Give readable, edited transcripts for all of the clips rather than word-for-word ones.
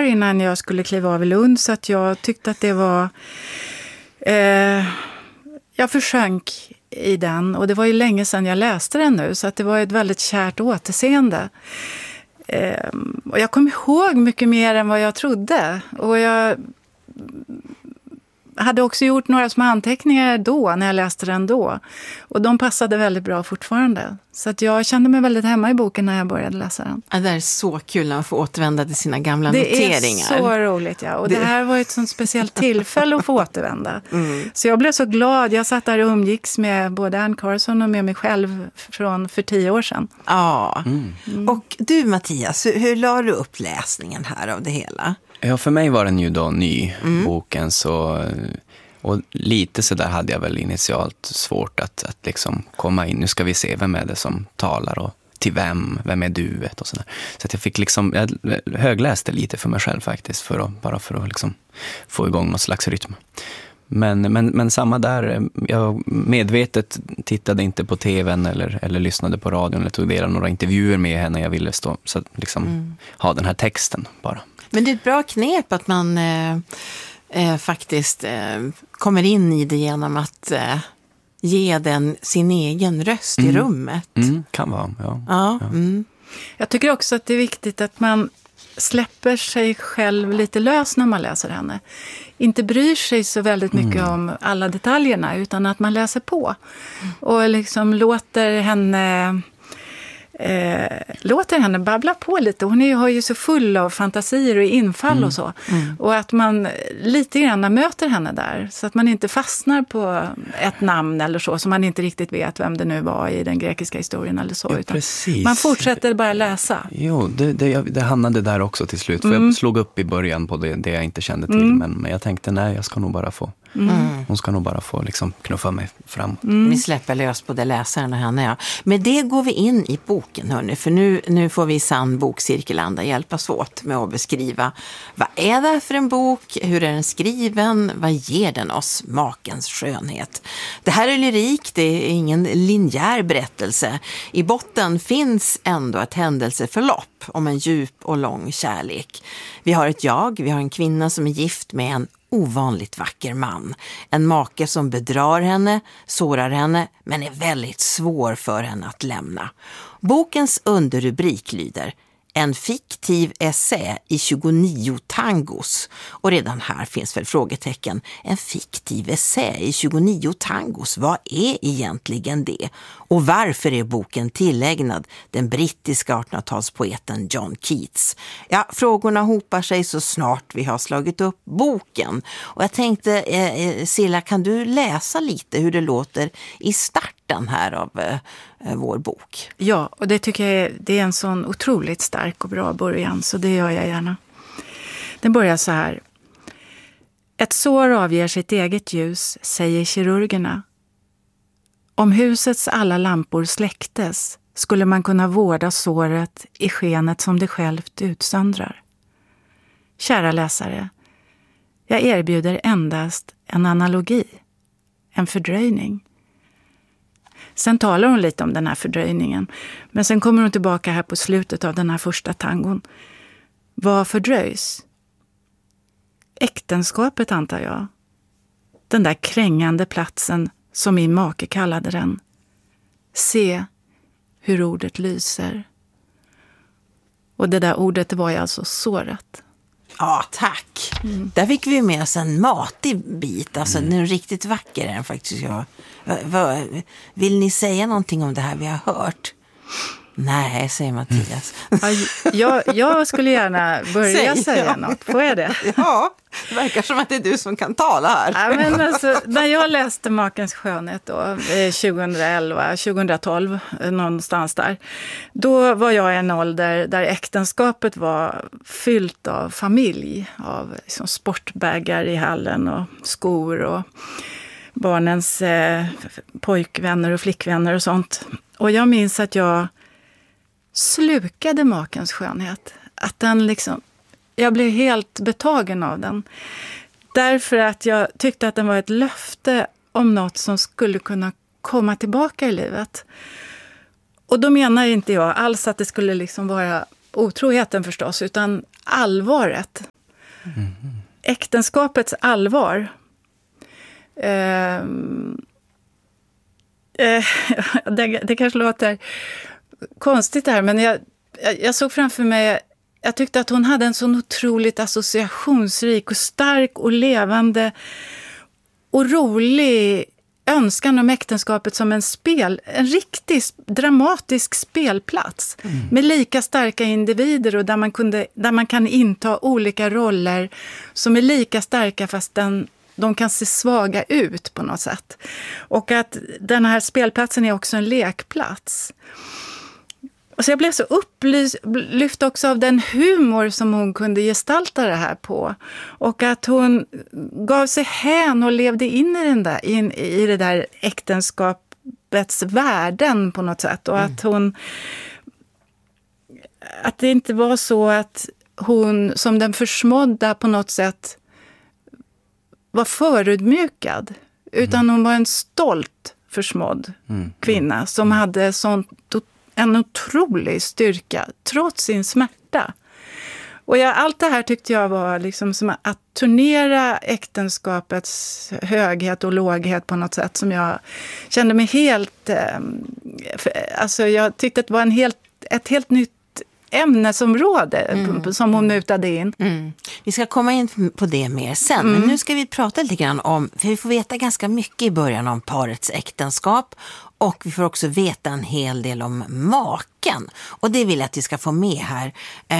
år innan jag skulle kliva av i Lund, så att jag tyckte att det var... jag försjönk i den, och det var ju länge sedan jag läste den nu, så att det var ett väldigt kärt återseende. Och jag kom ihåg mycket mer än vad jag trodde, och jag hade också gjort några små anteckningar då, när jag läste den då. Och de passade väldigt bra fortfarande. Så att jag kände mig väldigt hemma i boken när jag började läsa den. Ja, det är så kul när man får återvända till sina gamla noteringar. Det är så roligt, ja. Och det här var ett sånt speciellt tillfälle att få återvända. Så jag blev så glad. Jag satt där och umgicks med både Anne Carson och med mig själv för 10 år sedan. Ja. Och du, Mattias, hur la du upp läsningen här av det hela? Ja, för mig var den ju då ny, boken, så, och lite så där hade jag väl initialt svårt att liksom komma in. Nu ska vi se, vem är det som talar och till vem är duet och sådär. Så att jag fick liksom, jag högläste lite för mig själv faktiskt, bara för att liksom få igång någon slags rytm. Men samma där, jag medvetet tittade inte på tvn eller lyssnade på radion eller tog del av några intervjuer med henne. Jag ville stå, så att liksom ha den här texten bara. Men det är ett bra knep att man faktiskt kommer in i det genom att ge den sin egen röst i rummet. Kan vara, ja. Jag tycker också att det är viktigt att man släpper sig själv lite lös när man läser henne. Inte bryr sig så väldigt mycket om alla detaljerna, utan att man läser på. Och liksom låter henne babbla på lite. Hon har ju så full av fantasier och infall och så. Och att man lite grann möter henne där. Så att man inte fastnar på ett namn eller så man inte riktigt vet vem det nu var i den grekiska historien eller så. Ja, utan precis. Man fortsätter bara läsa. Jo, det hamnade där också till slut. För jag slog upp i början på det jag inte kände till. Men jag tänkte, nej, jag ska nog bara få... Hon ska nog bara få liksom knuffa mig framåt. Vi släpper lös på det läsaren och henne, ja. Med det går vi in i boken, hörni. För nu får vi i sann bokcirkelanda hjälpas åt med att beskriva vad är det för en bok, hur är den skriven, vad ger den oss, makens skönhet. Det här är lyrik, det är ingen linjär berättelse. I botten finns ändå ett händelseförlopp om en djup och lång kärlek. Vi har ett jag, vi har en kvinna som är gift med en ovanligt vacker man. En make som bedrar henne, sårar henne, men är väldigt svår för henne att lämna. Bokens underrubrik lyder: En fiktiv essä i 29 tangos. Och redan här finns väl frågetecken. En fiktiv essä i 29 tangos, vad är egentligen det? Och varför är boken tillägnad den brittiska 1800-talspoeten John Keats? Ja, frågorna hopar sig så snart vi har slagit upp boken. Och jag tänkte, Silla, kan du läsa lite hur det låter i starten här av vår bok? Ja, och det tycker jag det är en sån otroligt stark och bra början, så det gör jag gärna. Den börjar så här. Ett sår avger sitt eget ljus, säger kirurgerna. Om husets alla lampor släcktes skulle man kunna vårda såret i skenet som det självt utsöndrar. Kära läsare, jag erbjuder endast en analogi, en fördröjning. Sen talar hon lite om den här fördröjningen, men sen kommer hon tillbaka här på slutet av den här första tangon. Vad fördröjs? Äktenskapet, antar jag. Den där krängande platsen som min make kallade den. Se hur ordet lyser. Och det där ordet var ju alltså såret. Ja, tack. Där fick vi med oss en matig bit. Alltså, den är riktigt vacker är den faktiskt. Vill ni säga någonting om det här vi har hört? Nej, säger Mattias. Jag skulle gärna börja säga något. Får jag det? Ja, det verkar som att det är du som kan tala här. Ja, men alltså, när jag läste Makens skönhet då, 2012, någonstans där, då var jag i en ålder där äktenskapet var fyllt av familj, av liksom sportbägar i hallen och skor och barnens pojkvänner och flickvänner och sånt. Och jag minns att jag slukade Makens skönhet. Att den liksom, jag blev helt betagen av den. Därför att jag tyckte att den var ett löfte om något som skulle kunna komma tillbaka i livet. Och då menar inte jag alls att det skulle liksom vara otroheten förstås, utan allvaret. äktenskapets allvar. Det kanske låter konstigt här, men jag såg framför mig, jag tyckte att hon hade en så otroligt associationsrik och stark och levande och rolig önskan om äktenskapet som en riktig dramatisk spelplats med lika starka individer och där man kan inta olika roller som är lika starka fast de kan se svaga ut på något sätt. Och att den här spelplatsen är också en lekplats. Och så jag blev så upplyft också av den humor som hon kunde gestalta det här på. Och att hon gav sig hän och levde in i det där äktenskapets värden på något sätt. Och att det inte var så att hon som den försmådda på något sätt var förödmjukad. Utan hon var en stolt försmådd kvinna som hade en otrolig styrka trots sin smärta. Och allt det här tyckte jag var liksom som att turnera äktenskapets höghet och låghet på något sätt som jag kände mig helt... Alltså jag tyckte att det var ett helt nytt ämnesområde som hon mutade in. Vi ska komma in på det mer sen. Men nu ska vi prata lite grann om, för vi får veta ganska mycket i början om parets äktenskap och vi får också veta en hel del om maken. Och det vill jag att vi ska få med här.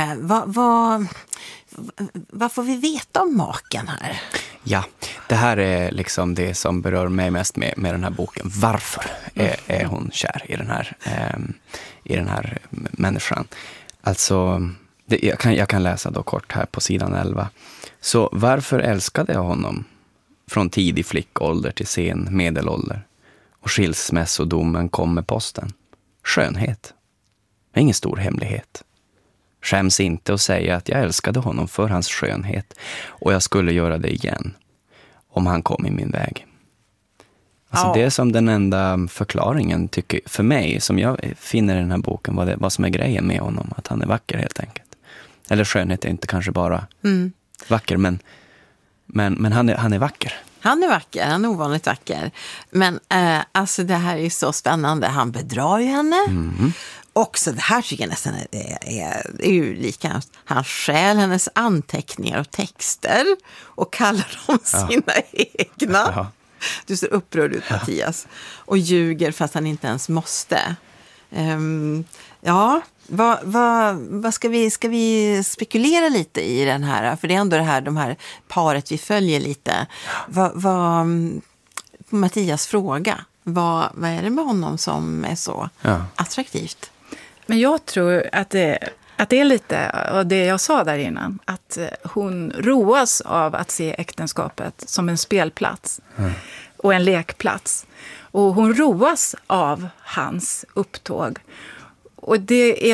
Vad får vi veta om maken här? Ja, det här är liksom det som berör mig mest med den här boken. Varför är hon kär i den här människan? Alltså, jag kan läsa då kort här på sidan 11. Så varför älskade jag honom från tidig flickålder till sen medelålder? Och skilsmässodomen kom med posten. Skönhet. Ingen stor hemlighet. Skäms inte att säga att jag älskade honom för hans skönhet. Och jag skulle göra det igen. Om han kom i min väg. Alltså det är som den enda förklaringen tycker för mig som jag finner i den här boken vad som är grejen med honom. Att han är vacker helt enkelt. Eller skönhet är inte kanske bara vacker men han är vacker. Han är vacker, han är ovanligt vacker. Men alltså det här är så spännande. Han bedrar ju henne. Också det här tycker jag nästan är ju lika. Han stjäl hennes anteckningar och texter och kallar dem sina egna. Ja. Du ser upprörd ut, Mattias. Och ljuger fast han inte ens måste. Vad ska vi spekulera lite i den här? För det är ändå de här paret vi följer lite. Mattias fråga. Vad är det med honom som är så attraktivt? Men jag tror att det är lite av det jag sa där innan. Att hon roas av att se äktenskapet som en spelplats och en lekplats. Och hon roas av hans upptåg. Och det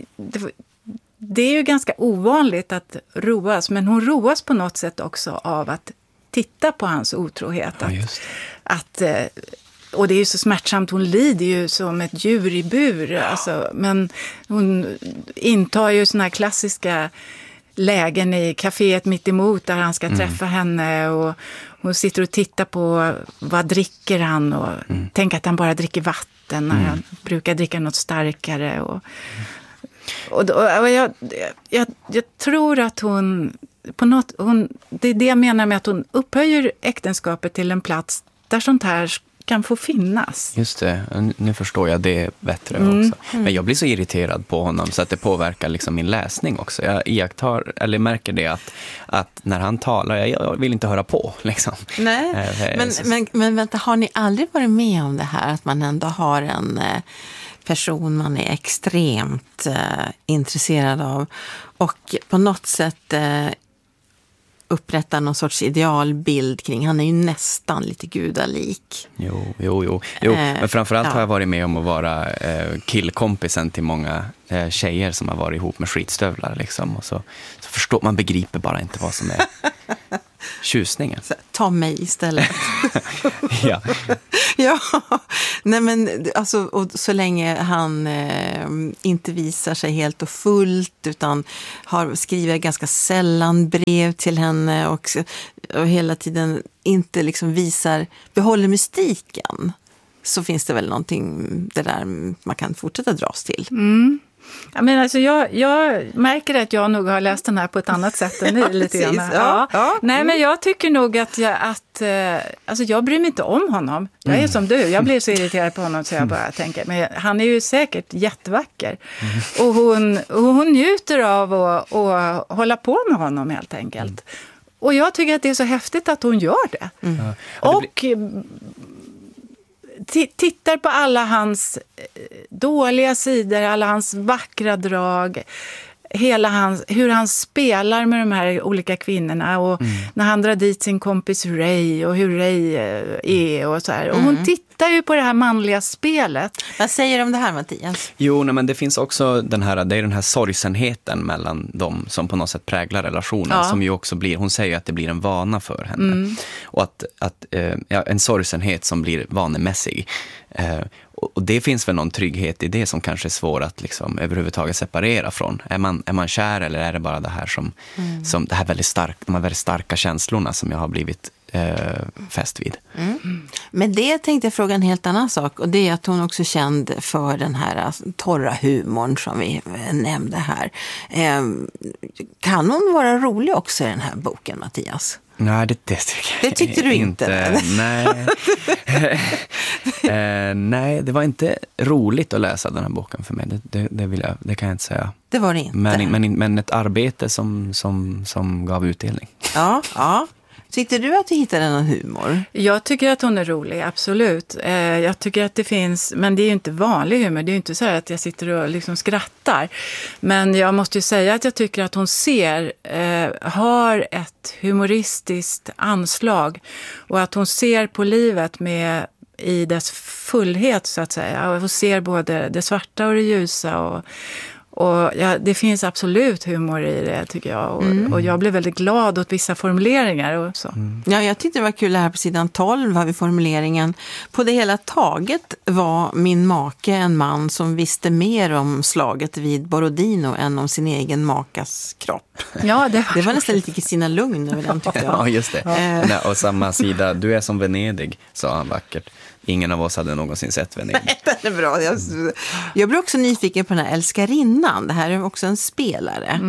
är ju ganska ovanligt att roas, men hon roas på något sätt också av att titta på hans otrohet. Och det är ju så smärtsamt, hon lider ju som ett djur i bur. Alltså, men hon intar ju såna här klassiska lägen i kaféet mitt emot där han ska träffa henne och hon sitter och tittar på vad dricker han och tänker att han bara dricker vatten när han brukar dricka något starkare. Och jag tror att det är det jag menar med att hon upphöjer äktenskapet till en plats där sånt här kan få finnas. Just det, nu förstår jag det bättre också. Men jag blir så irriterad på honom så att det påverkar liksom min läsning också. Jag märker det att när han talar, jag vill inte höra på liksom. Nej, men vänta, har ni aldrig varit med om det här att man ändå har en person man är extremt intresserad av och på något sätt upprätta någon sorts idealbild kring. Han är ju nästan lite gudalik. Jo. Men framförallt har jag varit med om att vara killkompisen till många tjejer som har varit ihop med skitstövlar liksom. Och så förstår man, begriper bara inte vad som är tjusningen. Så, ta mig istället. Ja. Ja, nej men alltså, och så länge han inte visar sig helt och fullt utan skriver ganska sällan brev till henne och hela tiden inte liksom behåller mystiken, så finns det väl någonting det där man kan fortsätta dras till. Mm. Ja, men alltså jag märker att jag nog har läst den här på ett annat sätt än ni lite grann. Ja. Nej, men jag tycker nog att jag bryr mig inte om honom. Jag är som du, jag blir så irriterad på honom så jag bara tänker, men han är ju säkert jättevacker. Och hon njuter av att hålla på med honom helt enkelt. Och jag tycker att det är så häftigt att hon gör det. Och tittar på alla hans dåliga sidor, alla hans vackra drag, hur han spelar med de här olika kvinnorna och när han drar dit sin kompis Ray och hur Ray är och så här. Och hon tittar ju på det här manliga spelet. Vad säger du om det här, Mattias? Jo, men det finns också den här sorgsenheten mellan dem som på något sätt präglar relationen, som ju också blir, hon säger att det blir en vana för henne. Och att en sorgsenhet som blir vanemässig. Och det finns väl någon trygghet i det som kanske är svår att liksom överhuvudtaget separera från. Är man kär, eller är det bara det här som det här de här väldigt starka känslorna som jag har blivit fäst vid. Men det tänkte jag fråga en helt annan sak, och det är att hon också är känd för den här torra humorn som vi nämnde här. Kan hon vara rolig också i den här boken, Mattias? Nej, det tyckte du inte? Nej. Nej, det var inte roligt att läsa den här boken för mig. Det kan jag inte säga. Det var det inte. Men ett arbete som gav utdelning. Ja. Tyckte du att du hittade någon humor? Jag tycker att hon är rolig, absolut. Jag tycker att det finns, men det är ju inte vanlig humor. Det är ju inte så här att jag sitter och liksom skrattar. Men jag måste ju säga att jag tycker att hon har ett humoristiskt anslag. Och att hon ser på livet i dess fullhet, så att säga. Och hon ser både det svarta och det ljusa och det finns absolut humor i det, tycker jag. Och jag blev väldigt glad åt vissa formuleringar och så. Ja, jag tyckte det var kul här på sidan 12 har vi formuleringen: på det hela taget var min make en man som visste mer om slaget vid Borodino än om sin egen makas kropp. Ja, det var nästan lite Kristina Lugn över den, tyckte jag. Ja, just det. Ja. Och samma sida, du är som Venedig, sa han vackert. Ingen av oss hade någonsin sett Venedig. Nej, den är bra. Jag blir också nyfiken på den här älskarinnan. Det här är också en spelare.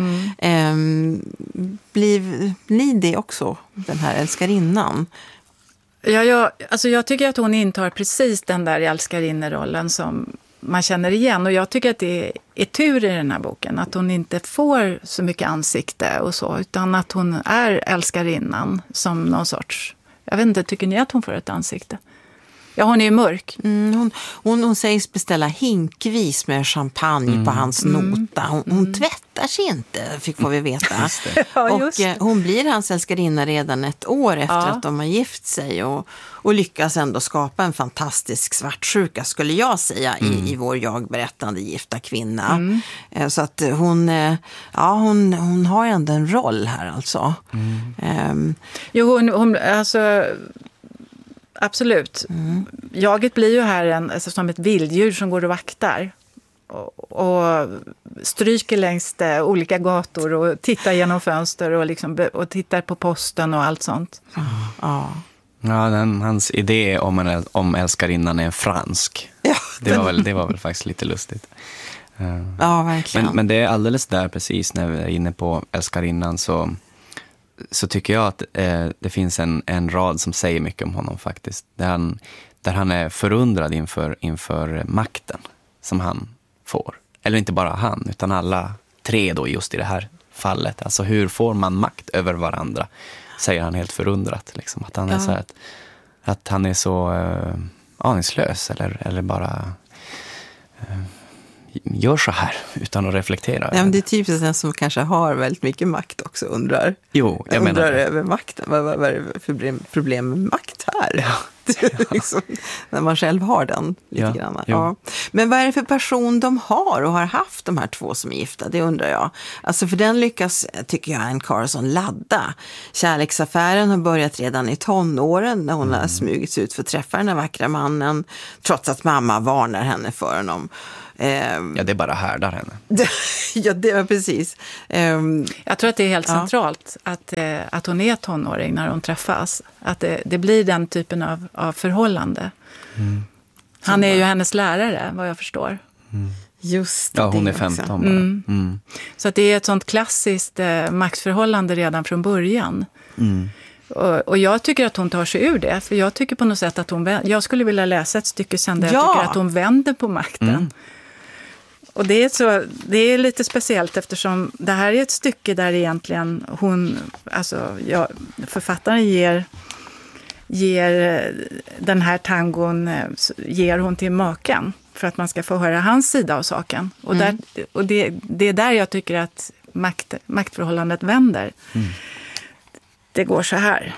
Blir ni det också, den här älskarinnan? Ja, jag tycker att hon intar precis den där älskarinnerollen som man känner igen. Och jag tycker att det är tur i den här boken att hon inte får så mycket ansikte och så, utan att hon är älskarinnan som någon sorts... Jag vet inte, tycker ni att hon får ett ansikte? Ja, hon är ju mörk. Hon sägs beställa hinkvis med champagne på hans nota. Hon tvättar sig inte, får vi veta. Och hon blir hans älskarinna redan ett år efter att de har gift sig. Och lyckas ändå skapa en fantastisk svartsjuka, skulle jag säga, i vår jagberättande gifta kvinna. Så att hon har ändå en roll här alltså. Jo, hon alltså... Absolut. Jaget blir ju här som ett vilddjur som går och vaktar och stryker längs olika gator och tittar genom fönster och tittar på posten och allt sånt. Ja, hans idé om älskarinnan är fransk. Ja, det var väl faktiskt lite lustigt. Ja, verkligen. Men det är alldeles där precis när vi är inne på älskarinnan så tycker jag att det finns en rad som säger mycket om honom faktiskt. Där han är förundrad inför makten som han får. Eller inte bara han, utan alla tre då just i det här fallet. Alltså hur får man makt över varandra? Säger han helt förundrat. Liksom. Att han är så här, att han är så aningslös eller bara... gör så här utan att reflektera. Ja, men det är typiskt den som kanske har väldigt mycket makt också undrar. Jo, jag menar över makten. Vad är det för problem med makt här? Ja, liksom, när man själv har den lite grann. Ja. Men vad är det för person de har och har haft, de här två som är gifta? Det undrar jag. Alltså för den lyckas, tycker jag, Anne Carson ladda. Kärleksaffären har börjat redan i tonåren när hon har smugits ut för att träffa den här vackra mannen, trots att mamma varnar henne för honom. Ja, det bara härdar henne. Ja, det var precis. Jag tror att det är helt centralt att hon är tonåring när hon träffas. Att det blir den typen av förhållande. Han är ju hennes lärare, vad jag förstår. Just det. Ja, hon är 15 bara. Så att det är ett sånt klassiskt maktförhållande redan från början. Och jag tycker att hon tar sig ur det. För jag tycker på något sätt att jag skulle vilja läsa ett stycke sen där jag tycker att hon vänder på makten. Och det är lite speciellt eftersom det här är ett stycke där egentligen författaren ger den här tangon ger hon till maken för att man ska få höra hans sida av saken. Och det är där jag tycker att maktförhållandet vänder. Det går så här.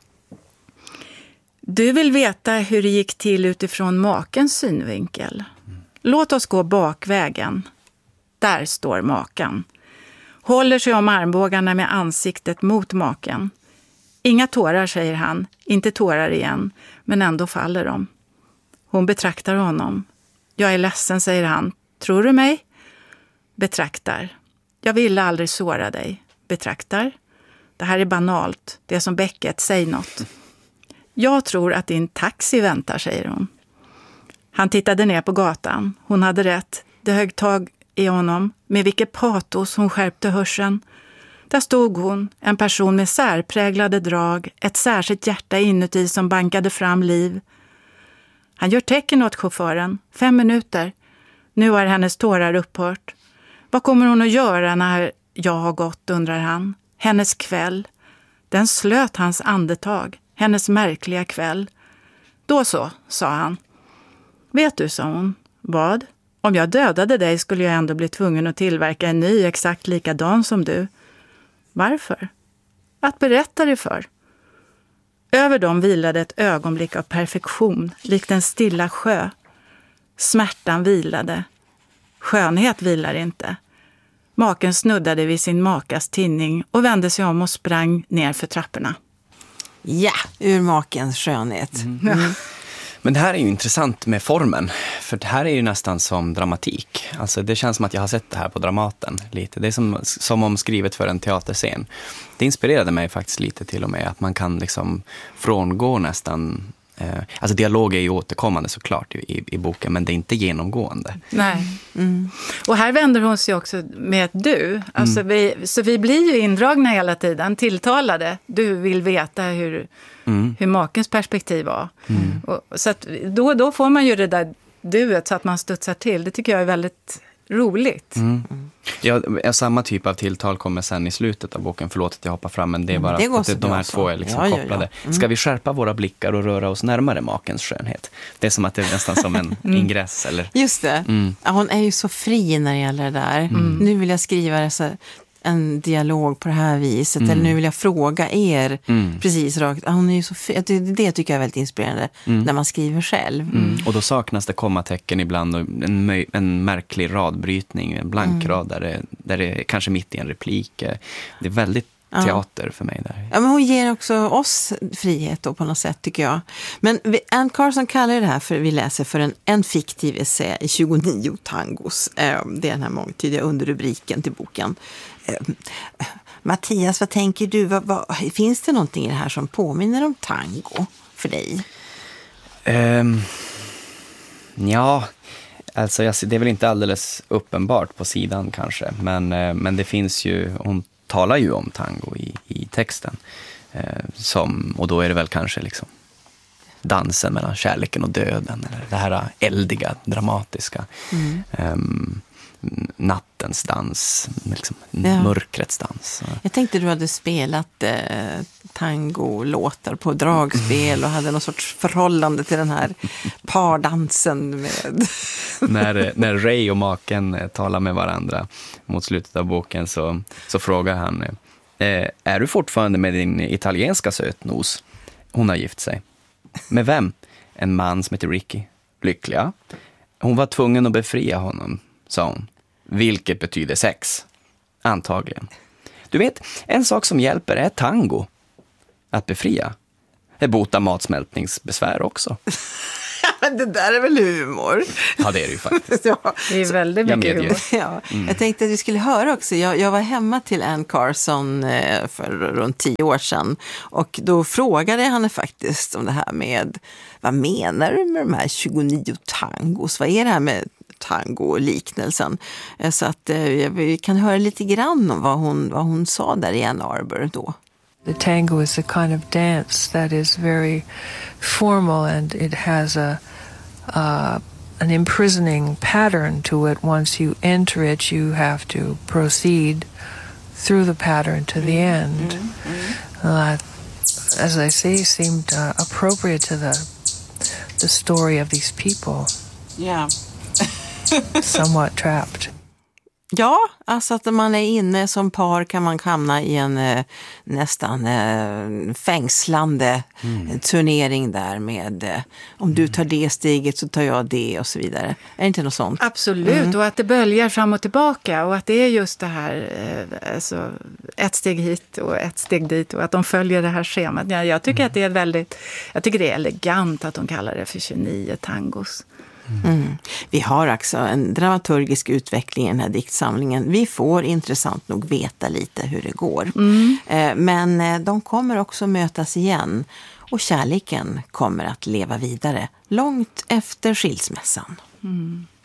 Du vill veta hur det gick till utifrån makens synvinkel. Låt oss gå bakvägen. Där står maken. Håller sig om armbågarna med ansiktet mot maken. Inga tårar, säger han. Inte tårar igen, men ändå faller de. Hon betraktar honom. Jag är ledsen, säger han. Tror du mig? Betraktar. Jag ville aldrig såra dig. Betraktar. Det här är banalt. Det är som Beckett, säg något. Jag tror att din taxi väntar, säger hon. Han tittade ner på gatan. Hon hade rätt. Det högg tag i honom. Med vilket patos hon skärpte hörseln. Där stod hon, en person med särpräglade drag. Ett särskilt hjärta inuti som bankade fram liv. Han gör tecken åt chauffören. 5 minuter. Nu har hennes tårar upphört. Vad kommer hon att göra när jag har gått, undrar han. Hennes kväll. Den slöt hans andetag. Hennes märkliga kväll. Då så, sa han. Vet du, sa hon. Vad? Om jag dödade dig skulle jag ändå bli tvungen att tillverka en ny exakt likadan som du. Varför? Att berätta det för. Över dem vilade ett ögonblick av perfektion, likt en stilla sjö. Smärtan vilade. Skönhet vilar inte. Maken snuddade vid sin makas tinning och vände sig om och sprang ner för trapporna. Ja, ur makens skönhet. Men det här är ju intressant med formen, för det här är ju nästan som dramatik. Alltså det känns som att jag har sett det här på Dramaten lite. Det är som om skrivet för en teaterscen. Det inspirerade mig faktiskt lite till och med att man kan liksom frångå nästan... Alltså dialog är ju återkommande såklart i boken, men det är inte genomgående. Nej. Och här vänder hon sig också med ett du. Alltså vi blir ju indragna hela tiden, tilltalade. Du vill veta hur makens perspektiv var. Och, så att då får man ju det där duet så att man studsar till. Det tycker jag är väldigt roligt. Ja, samma typ av tilltal kommer sen i slutet av boken. Förlåt att jag hoppar fram, men det är bara att de här två är liksom kopplade. Ska vi skärpa våra blickar och röra oss närmare makens skönhet? Det är som att det är nästan som en ingress. Eller? Just det. Ja, hon är ju så fri när det gäller det där. Nu vill jag skriva en dialog på det här viset. Eller nu vill jag fråga er precis rakt. Hon är ju så fri. Det tycker jag är väldigt inspirerande när man skriver själv. Och då saknas det kommatecken ibland och en märklig radbrytning, en blank rad där det är kanske mitt i en replik. Det är väldigt teater för mig där. Ja, men hon ger också oss frihet då på något sätt, tycker jag. Men Anne Carson kallar det här vi läser för en fiktiv essä i 29 tangos. Det är den här mångtydiga underrubriken till boken. Mattias, vad tänker du? Finns det någonting i det här som påminner om tango för dig? Ja, alltså det är väl inte alldeles uppenbart på sidan kanske. Men det finns ju, hon talar ju om tango i texten. Och då är det väl kanske liksom dansen mellan kärleken och döden. Eller det här eldiga, dramatiska. Nattens dans, liksom, mörkrets dans. Jag tänkte du hade spelat tango-låtar på dragspel och hade någon sorts förhållande till den här pardansen med... när Ray och maken talar med varandra mot slutet av boken så frågar han, är du fortfarande med din italienska sötnos? Hon har gift sig. Med vem? En man som heter Ricky. Lyckliga. Hon var tvungen att befria honom, sa hon. Vilket betyder sex. Antagligen. Du vet, en sak som hjälper är tango. Att befria. Det botar matsmältningsbesvär också. Men det där är väl humor? Ja, det är det ju faktiskt. Ja. Det är väldigt mycket humor. Ja. Jag tänkte att vi skulle höra också. Jag var hemma till Ann Carson för runt 10 år sedan. Och då frågade jag henne faktiskt om det här med, vad menar du med de här 29 tangos? Vad är det här med tango och liknelsen? Så att vi kan höra lite grann om vad hon sa där i Ann Arbor då. The tango is a kind of dance that is very formal, and it has an imprisoning pattern to it. Once you enter it, you have to proceed through the pattern to the end. That, as I say, seemed appropriate to the story of these people. Yeah. Somewhat trapped. Ja, alltså att man är inne som par kan man hamna i en nästan fängslande turnering där med om du tar det steget så tar jag det och så vidare. Är det inte något sånt? Absolut, och att det böljar fram och tillbaka och att det är just det här alltså, ett steg hit och ett steg dit och att de följer det här schemat. Jag tycker att det är jag tycker det är elegant att de kallar det för 29 tangos. Vi har också en dramaturgisk utveckling i den här diktsamlingen. Vi får intressant nog veta lite hur det går. Men de kommer också mötas igen och kärleken kommer att leva vidare långt efter skilsmässan.